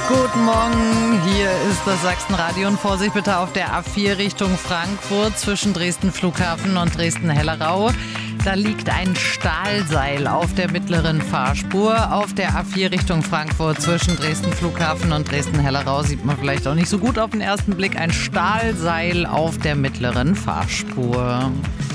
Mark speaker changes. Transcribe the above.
Speaker 1: Guten Morgen, hier ist das Sachsenradio und Vorsicht bitte auf der A4 Richtung Frankfurt zwischen Dresden Flughafen und Dresden-Hellerau. Da liegt ein Stahlseil auf der mittleren Fahrspur. Auf der A4 Richtung Frankfurt zwischen Dresden Flughafen und Dresden-Hellerau sieht man vielleicht auch nicht so gut auf den ersten Blick. Ein Stahlseil auf der mittleren Fahrspur.